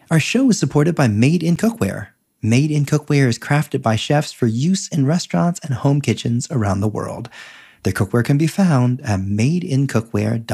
Our show is supported by Made in Cookware. Made in Cookware is crafted by chefs for use in restaurants and home kitchens around the world. Their cookware can be found at madeincookware.com.